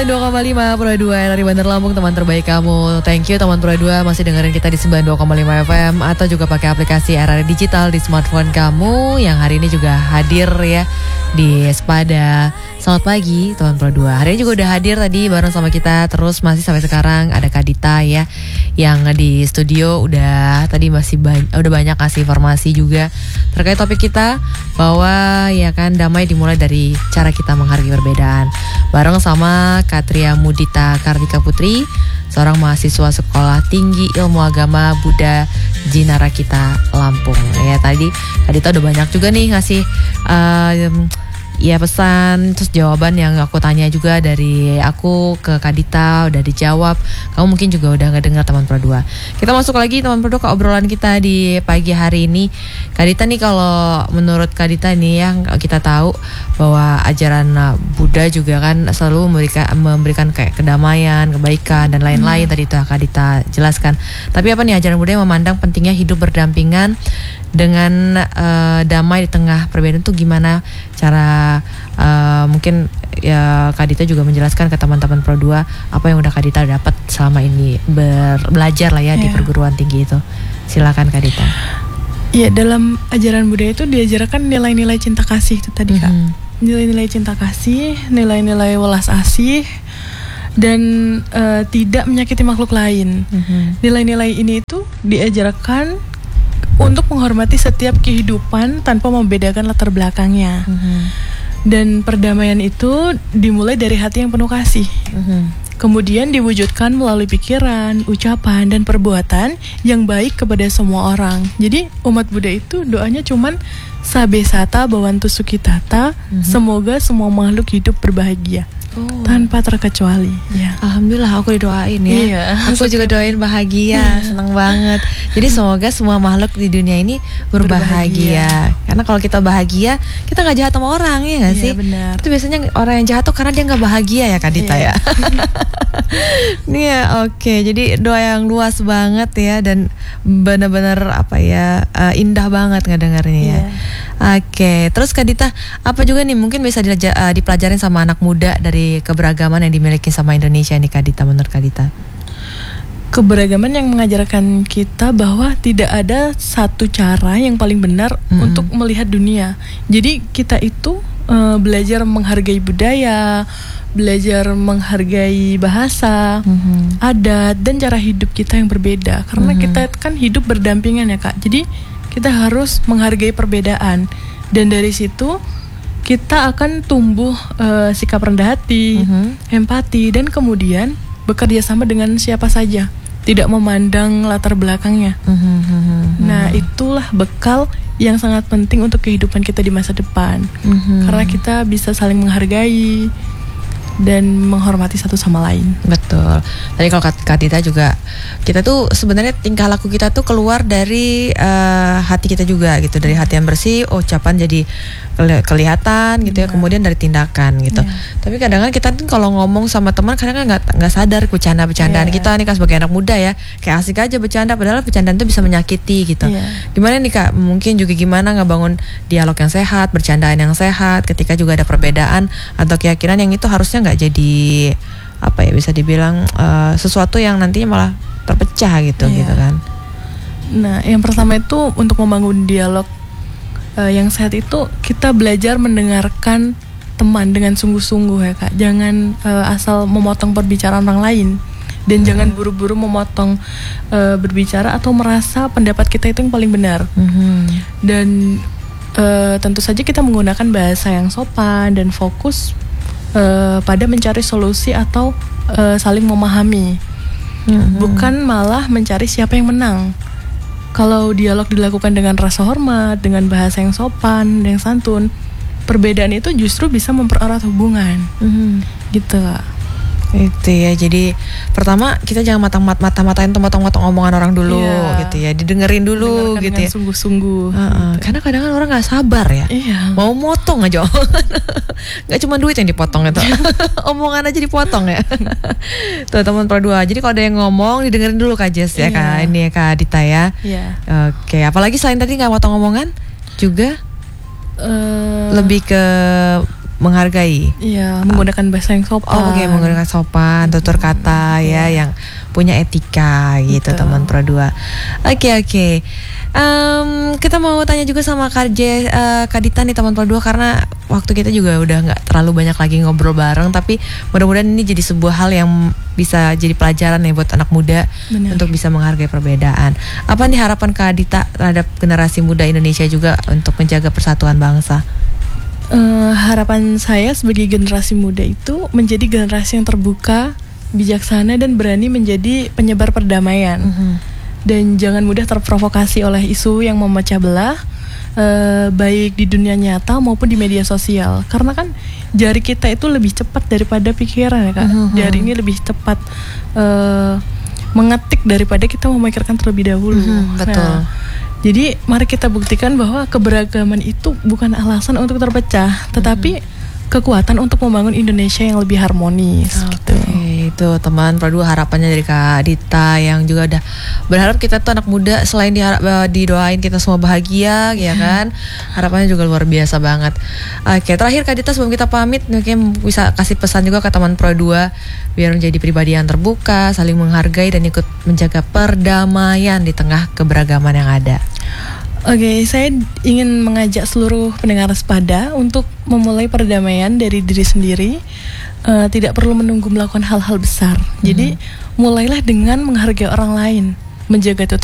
92,5 Pro 2 dari Bandar Lampung, teman terbaik kamu. Thank you teman Pro 2 masih dengerin kita di 92,5 FM atau juga pakai aplikasi RRI Digital di smartphone kamu yang hari ini juga hadir ya di Espada. Selamat pagi teman Pro 2. Hari ini juga udah hadir tadi bareng sama kita terus masih sampai sekarang ada Kak Dita ya yang di studio udah tadi udah banyak kasih informasi juga terkait topik kita bahwa ya kan damai dimulai dari cara kita menghargai perbedaan. Bareng sama Katria Mudita Kartika Putri, seorang mahasiswa Sekolah Tinggi Ilmu Agama Buddha Jinarakita Lampung. Ya tadi Kak Dita udah banyak juga nih ngasih ya pesan terus jawaban yang aku tanya juga dari aku ke Kak Dita udah dijawab. Kamu mungkin juga udah ngedengar teman Pro 2. Kita masuk lagi teman Pro 2 ke obrolan kita di pagi hari ini. Kak Dita nih, kalau menurut Kak Dita nih yang kita tahu bahwa ajaran Buddha juga kan selalu memberikan kayak kedamaian, kebaikan dan lain-lain tadi itu Kak Dita jelaskan. Tapi apa nih ajaran Buddha yang memandang pentingnya hidup berdampingan dengan damai di tengah perbedaan itu gimana cara mungkin ya Kak Dita juga menjelaskan ke teman-teman Pro 2 apa yang udah Kak Dita dapat selama ini belajar lah ya di perguruan tinggi itu. Silakan Kak Dita. Ya, dalam ajaran Buddha itu diajarkan nilai-nilai cinta kasih itu tadi Kak. Nilai-nilai cinta kasih, nilai-nilai welas asih dan tidak menyakiti makhluk lain. Nilai-nilai ini itu diajarkan untuk menghormati setiap kehidupan tanpa membedakan latar belakangnya. Dan perdamaian itu dimulai dari hati yang penuh kasih. Kemudian diwujudkan melalui pikiran, ucapan, dan perbuatan yang baik kepada semua orang. Jadi umat Buddha itu doanya cuman Sabe Sata Bhavantu Sukhitata, semoga semua makhluk hidup berbahagia. Tanpa terkecuali ya. Alhamdulillah aku didoain ya. Iya. Aku juga doain bahagia. Senang banget. Jadi semoga semua makhluk di dunia ini berbahagia. Karena kalau kita bahagia, kita gak jahat sama orang, ya gak sih? Benar. Itu biasanya orang yang jahat tuh karena dia gak bahagia ya Kak Dita ya. Nih ya, oke. Jadi doa yang luas banget ya. Dan benar-benar apa ya, indah banget ngedengarnya ya. Oke, terus Kak Dita, apa juga nih mungkin bisa dipelajarin sama anak muda dari keberagaman yang dimiliki sama Indonesia nih Kak Dita, menurut Kak Dita? Keberagaman yang mengajarkan kita bahwa tidak ada satu cara yang paling benar untuk melihat dunia. Jadi kita itu belajar menghargai budaya, belajar menghargai bahasa, adat, dan cara hidup kita yang berbeda. Karena kita kan hidup berdampingan ya Kak. Jadi kita harus menghargai perbedaan. Dan dari situ kita akan tumbuh sikap rendah hati, empati, dan kemudian bekerja sama dengan siapa saja, tidak memandang latar belakangnya. Nah, itulah bekal yang sangat penting untuk kehidupan kita di masa depan. Karena kita bisa saling menghargai dan menghormati satu sama lain. Betul. Tadi kalau Kak Dita juga, kita tuh sebenarnya tingkah laku kita tuh keluar dari hati kita juga gitu, dari hati yang bersih, ucapan jadi kelihatan gitu ya, kemudian dari tindakan gitu. Tapi kadang-kadang kita tuh kalau ngomong sama teman kadang-kadang nggak sadar bercandaan kita nih Kak sebagai anak muda ya, kayak asik aja bercanda, padahal bercandaan tuh bisa menyakiti gitu. Gimana nih Kak, mungkin juga gimana ngebangun dialog yang sehat, bercandaan yang sehat ketika juga ada perbedaan atau keyakinan yang itu harusnya nggak jadi apa ya, bisa dibilang sesuatu yang nantinya malah terpecah gitu gitu kan. Nah, yang pertama itu untuk membangun dialog yang sehat itu kita belajar mendengarkan teman dengan sungguh-sungguh ya Kak. Jangan asal memotong perbicaraan orang lain dan jangan buru-buru memotong berbicara atau merasa pendapat kita itu yang paling benar. Dan tentu saja kita menggunakan bahasa yang sopan dan fokus pada mencari solusi atau saling memahami, bukan malah mencari siapa yang menang. Kalau dialog dilakukan dengan rasa hormat, dengan bahasa yang sopan, yang santun, perbedaan itu justru bisa mempererat hubungan. Gitu Kak. Itu ya, jadi pertama kita jangan mata-matain motong-motong omongan orang dulu gitu ya, didengerin dulu gitu ya, sungguh-sungguh gitu. Karena kadang-kadang orang nggak sabar ya, mau motong aja nggak cuma duit yang dipotong itu omongan aja dipotong ya. Tuh teman Pro 2, jadi kalau ada yang ngomong didengerin dulu Kak Jess ya Kak, ini ya Kak Dita ya. Oke, apalagi selain tadi nggak motong omongan juga lebih ke menghargai. Iya, menggunakan bahasa yang sopan. Oh, oke, menggunakan sopan, tutur kata ya yang punya etika gitu, Betul. teman Pro 2. Oke. Kita mau tanya juga sama Kak Dita nih, teman Pro 2, karena waktu kita juga udah nggak terlalu banyak lagi ngobrol bareng, tapi mudah-mudahan ini jadi sebuah hal yang bisa jadi pelajaran nih buat anak muda. Benar. Untuk bisa menghargai perbedaan. Apa nih harapan Kak Dita terhadap generasi muda Indonesia juga untuk menjaga persatuan bangsa? Harapan saya sebagai generasi muda itu menjadi generasi yang terbuka, bijaksana, dan berani menjadi penyebar perdamaian. Dan jangan mudah terprovokasi oleh isu yang memecah belah, baik di dunia nyata maupun di media sosial. Karena kan jari kita itu lebih cepat daripada pikiran ya Kak. Jari ini lebih cepat mengetik daripada kita memikirkan terlebih dahulu. Betul. Jadi mari kita buktikan bahwa keberagaman itu bukan alasan untuk terpecah, tetapi kekuatan untuk membangun Indonesia yang lebih harmonis. Gitu. Itu teman Pro 2 harapannya dari Kak Dita yang juga udah berharap kita tuh anak muda selain didoain kita semua bahagia ya kan, harapannya juga luar biasa banget. Oke, terakhir Kak Dita sebelum kita pamit mungkin bisa kasih pesan juga ke teman Pro 2 biar menjadi pribadi yang terbuka, saling menghargai dan ikut menjaga perdamaian di tengah keberagaman yang ada. Oke, saya ingin mengajak seluruh pendengar Sepada untuk memulai perdamaian dari diri sendiri. Tidak perlu menunggu melakukan hal-hal besar. Jadi mulailah dengan menghargai orang lain, menjaga